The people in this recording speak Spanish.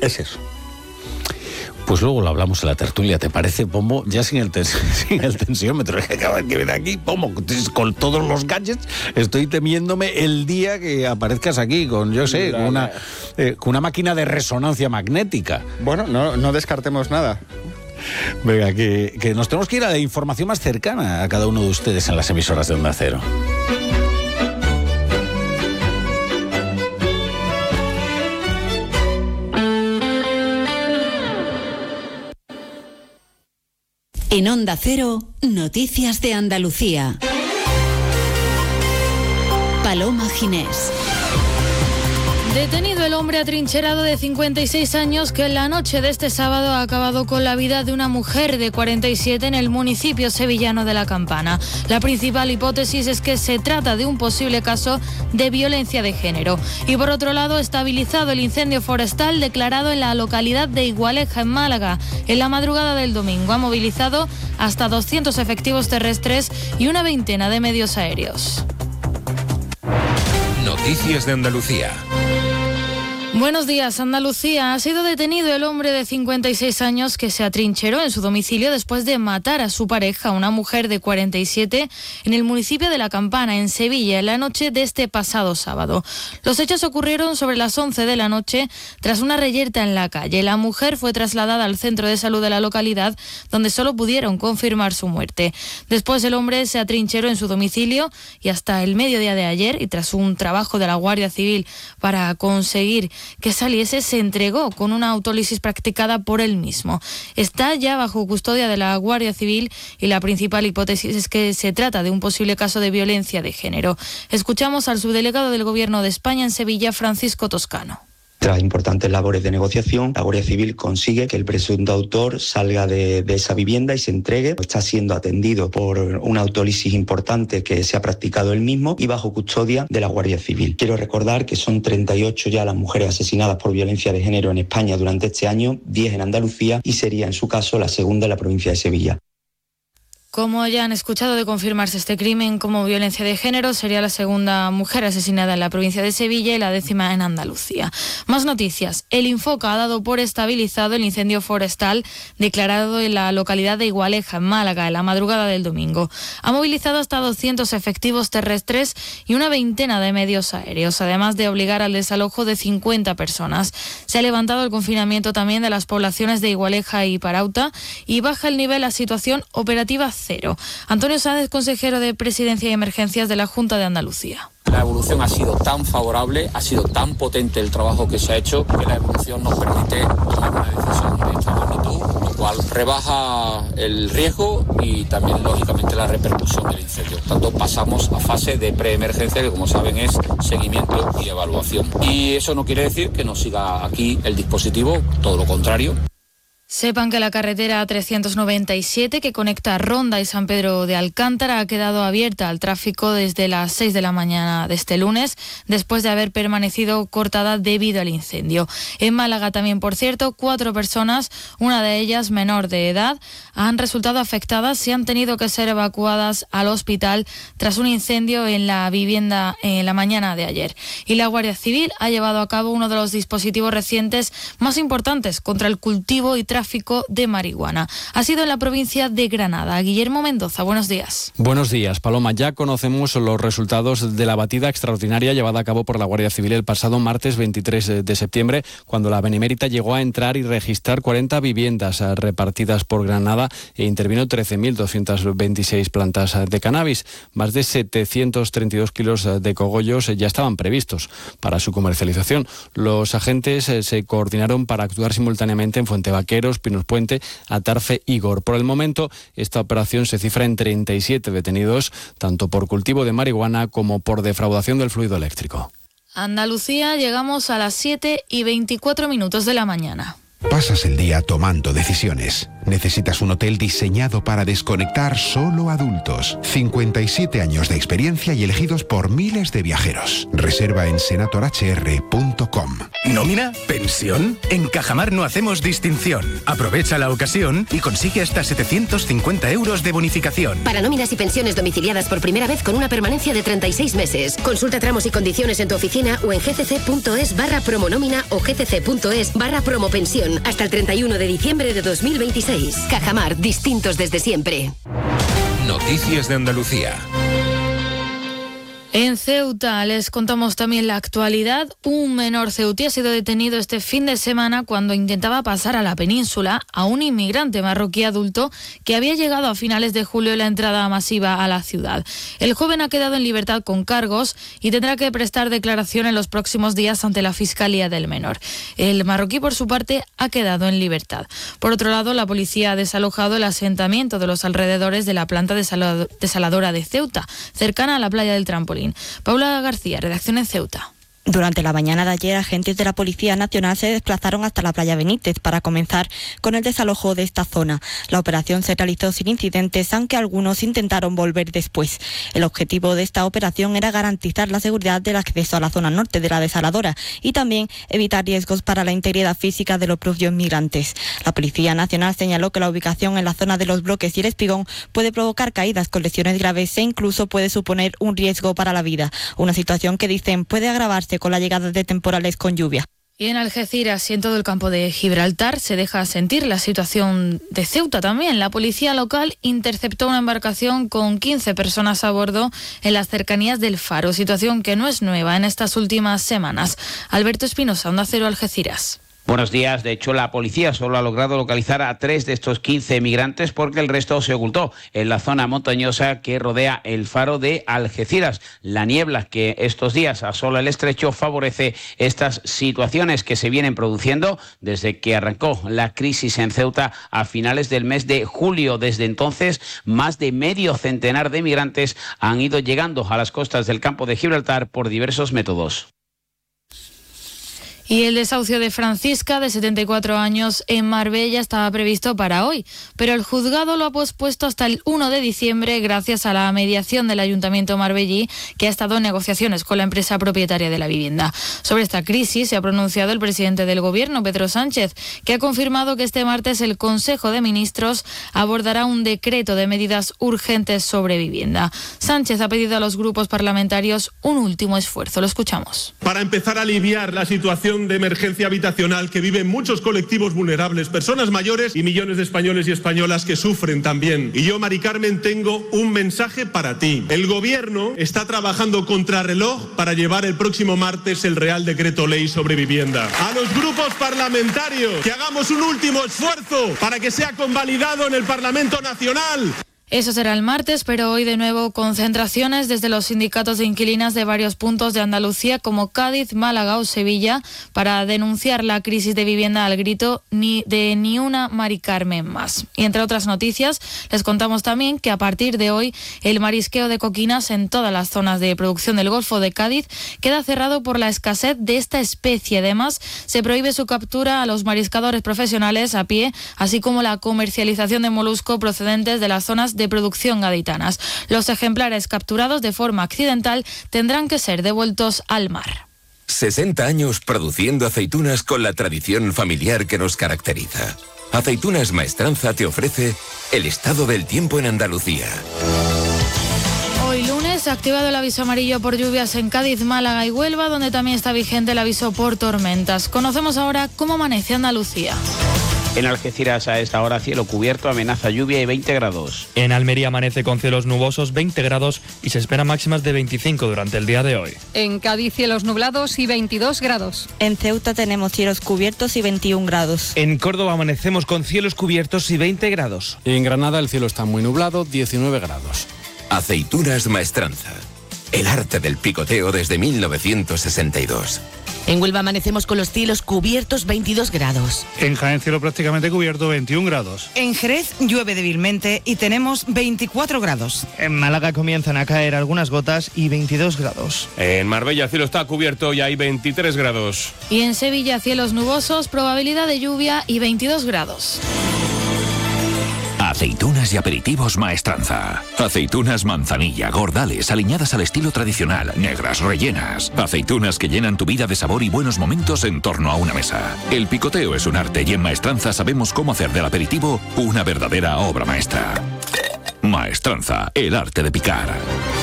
Es eso. Pues luego lo hablamos en la tertulia, ¿te parece, Pombo? Ya sin el tensiómetro, que acaba de ver aquí, Pombo, con todos los gadgets, estoy temiéndome el día que aparezcas aquí con, yo sé, con una máquina de resonancia magnética. Bueno, no descartemos nada. Venga, que nos tenemos que ir a la información más cercana a cada uno de ustedes en las emisoras de Onda Cero. En Onda Cero, Noticias de Andalucía. Paloma Ginés. Detenido el hombre atrincherado de 56 años que en la noche de este sábado ha acabado con la vida de una mujer de 47 en el municipio sevillano de La Campana. La principal hipótesis es que se trata de un posible caso de violencia de género. Y por otro lado, estabilizado el incendio forestal declarado en la localidad de Igualeja, en Málaga. En la madrugada del domingo ha movilizado hasta 200 efectivos terrestres y una veintena de medios aéreos. Noticias de Andalucía. Buenos días. Andalucía. Ha sido detenido el hombre de 56 años que se atrincheró en su domicilio después de matar a su pareja, una mujer de 47, en el municipio de La Campana, en Sevilla, en la noche de este pasado sábado. Los hechos ocurrieron sobre las 11 de la noche tras una reyerta en la calle. La mujer fue trasladada al centro de salud de la localidad, donde solo pudieron confirmar su muerte. Después el hombre se atrincheró en su domicilio y hasta el mediodía de ayer, y tras un trabajo de la Guardia Civil para conseguir que saliese, se entregó con una autólisis practicada por él mismo. Está ya bajo custodia de la Guardia Civil y la principal hipótesis es que se trata de un posible caso de violencia de género. Escuchamos al subdelegado del Gobierno de España en Sevilla, Francisco Toscano. Tras importantes labores de negociación, la Guardia Civil consigue que el presunto autor salga de esa vivienda y se entregue. Está siendo atendido por una autólisis importante que se ha practicado él mismo y bajo custodia de la Guardia Civil. Quiero recordar que son 38 ya las mujeres asesinadas por violencia de género en España durante este año, 10 en Andalucía y sería en su caso la segunda en la provincia de Sevilla. Como ya han escuchado, de confirmarse este crimen como violencia de género, sería la segunda mujer asesinada en la provincia de Sevilla y la 10ª en Andalucía. Más noticias. El Infoca ha dado por estabilizado el incendio forestal declarado en la localidad de Igualeja, en Málaga, en la madrugada del domingo. Ha movilizado hasta 200 efectivos terrestres y una veintena de medios aéreos, además de obligar al desalojo de 50 personas. Se ha levantado el confinamiento también de las poblaciones de Igualeja y Parauta y baja el nivel a situación operativa cero. Antonio Sáenz, consejero de Presidencia y Emergencias de la Junta de Andalucía. La evolución ha sido tan favorable, ha sido tan potente el trabajo que se ha hecho, que la evolución nos permite tomar una decisión de esta magnitud, lo cual rebaja el riesgo y también, lógicamente, la repercusión del incendio. Por tanto, pasamos a fase de preemergencia, que como saben es seguimiento y evaluación. Y eso no quiere decir que no siga aquí el dispositivo, todo lo contrario. Sepan que la carretera 397 que conecta Ronda y San Pedro de Alcántara ha quedado abierta al tráfico desde las 6 de la mañana de este lunes, después de haber permanecido cortada debido al incendio. En Málaga también, por cierto, 4 personas, una de ellas menor de edad, han resultado afectadas y han tenido que ser evacuadas al hospital tras un incendio en la vivienda en la mañana de ayer. Y la Guardia Civil ha llevado a cabo uno de los dispositivos recientes más importantes contra el cultivo y tráfico de marihuana. Ha sido en la provincia de Granada. Guillermo Mendoza, buenos días. Buenos días, Paloma. Ya conocemos los resultados de la batida extraordinaria llevada a cabo por la Guardia Civil el pasado martes 23 de septiembre, cuando la Benemérita llegó a entrar y registrar 40 viviendas repartidas por Granada e intervino 13.226 plantas de cannabis. Más de 732 kilos de cogollos ya estaban previstos para su comercialización. Los agentes se coordinaron para actuar simultáneamente en Fuentevaqueros, Pinos Puente, Atarfe y Gor. Por el momento, esta operación se cifra en 37 detenidos, tanto por cultivo de marihuana como por defraudación del fluido eléctrico. Andalucía, llegamos a las 7:24 de la mañana. Pasas el día tomando decisiones. Necesitas un hotel diseñado para desconectar solo adultos. 57 años de experiencia y elegidos por miles de viajeros. Reserva en senatorhr.com. ¿Nómina? ¿Pensión? En Cajamar no hacemos distinción. Aprovecha la ocasión y consigue hasta 750 euros de bonificación. Para nóminas y pensiones domiciliadas por primera vez con una permanencia de 36 meses. Consulta tramos y condiciones en tu oficina o en gcc.es/promonómina o gcc.es/promopensión hasta el 31 de diciembre de 2026. Cajamar, distintos desde siempre. Noticias de Andalucía. En Ceuta les contamos también la actualidad. Un menor ceutí ha sido detenido este fin de semana cuando intentaba pasar a la península a un inmigrante marroquí adulto que había llegado a finales de julio en la entrada masiva a la ciudad. El joven ha quedado en libertad con cargos y tendrá que prestar declaración en los próximos días ante la Fiscalía del Menor. El marroquí, por su parte, ha quedado en libertad. Por otro lado, la policía ha desalojado el asentamiento de los alrededores de la planta desaladora de Ceuta, cercana a la playa del Trampolín. Paula García, redacción en Ceuta. Durante la mañana de ayer, agentes de la Policía Nacional se desplazaron hasta la playa Benítez para comenzar con el desalojo de esta zona. La operación se realizó sin incidentes, aunque algunos intentaron volver después. El objetivo de esta operación era garantizar la seguridad del acceso a la zona norte de la desaladora y también evitar riesgos para la integridad física de los propios migrantes. La Policía Nacional señaló que la ubicación en la zona de los bloques y el espigón puede provocar caídas con lesiones graves e incluso puede suponer un riesgo para la vida. Una situación que dicen puede agravarse con la llegada de temporales con lluvia. Y en Algeciras y en todo el campo de Gibraltar se deja sentir la situación de Ceuta también. La policía local interceptó una embarcación con 15 personas a bordo en las cercanías del Faro, situación que no es nueva en estas últimas semanas. Alberto Espinosa, Onda Cero, Algeciras. Buenos días. De hecho, la policía solo ha logrado localizar a 3 de estos 15 migrantes porque el resto se ocultó en la zona montañosa que rodea el faro de Algeciras. La niebla que estos días asola el estrecho favorece estas situaciones que se vienen produciendo desde que arrancó la crisis en Ceuta a finales del mes de julio. Desde entonces, más de medio centenar de migrantes han ido llegando a las costas del campo de Gibraltar por diversos métodos. Y el desahucio de Francisca, de 74 años, en Marbella estaba previsto para hoy, pero el juzgado lo ha pospuesto hasta el 1 de diciembre gracias a la mediación del Ayuntamiento marbellí, que ha estado en negociaciones con la empresa propietaria de la vivienda. Sobre esta crisis se ha pronunciado el presidente del Gobierno, Pedro Sánchez, que ha confirmado que este martes el Consejo de Ministros abordará un decreto de medidas urgentes sobre vivienda. Sánchez ha pedido a los grupos parlamentarios un último esfuerzo. Lo escuchamos. Para empezar a aliviar la situación de emergencia habitacional que viven muchos colectivos vulnerables, personas mayores y millones de españoles y españolas que sufren también. Y yo, Mari Carmen, tengo un mensaje para ti. El Gobierno está trabajando contrarreloj para llevar el próximo martes el Real Decreto Ley sobre vivienda. A los grupos parlamentarios que hagamos un último esfuerzo para que sea convalidado en el Parlamento Nacional. Eso será el martes, pero hoy de nuevo concentraciones desde los sindicatos de inquilinas de varios puntos de Andalucía como Cádiz, Málaga o Sevilla para denunciar la crisis de vivienda al grito de ni una Mari Carmen más. Y entre otras noticias, les contamos también que a partir de hoy el marisqueo de coquinas en todas las zonas de producción del Golfo de Cádiz queda cerrado por la escasez de esta especie. Además, se prohíbe su captura a los mariscadores profesionales a pie, así como la comercialización de molusco procedentes de las zonas de producción gaditanas. Los ejemplares capturados de forma accidental tendrán que ser devueltos al mar. 60 años produciendo aceitunas con la tradición familiar que nos caracteriza. Aceitunas Maestranza te ofrece el estado del tiempo en Andalucía. Hoy lunes se ha activado el aviso amarillo por lluvias en Cádiz, Málaga y Huelva, donde también está vigente el aviso por tormentas. Conocemos ahora cómo amanece Andalucía. En Algeciras a esta hora cielo cubierto, amenaza lluvia y 20 grados. En Almería amanece con cielos nubosos, 20 grados y se esperan máximas de 25 durante el día de hoy. En Cádiz cielos nublados y 22 grados. En Ceuta tenemos cielos cubiertos y 21 grados. En Córdoba amanecemos con cielos cubiertos y 20 grados. Y en Granada el cielo está muy nublado, 19 grados. Aceitunas Maestranza. El arte del picoteo desde 1962. En Huelva amanecemos con los cielos cubiertos, 22 grados. En Jaén cielo prácticamente cubierto, 21 grados. En Jerez llueve débilmente y tenemos 24 grados. En Málaga comienzan a caer algunas gotas y 22 grados. En Marbella el cielo está cubierto y hay 23 grados. Y en Sevilla cielos nubosos, probabilidad de lluvia y 22 grados. Aceitunas y aperitivos Maestranza. Aceitunas manzanilla, gordales, aliñadas al estilo tradicional, negras, rellenas. Aceitunas que llenan tu vida de sabor y buenos momentos en torno a una mesa. El picoteo es un arte y en Maestranza sabemos cómo hacer del aperitivo una verdadera obra maestra. Maestranza, el arte de picar.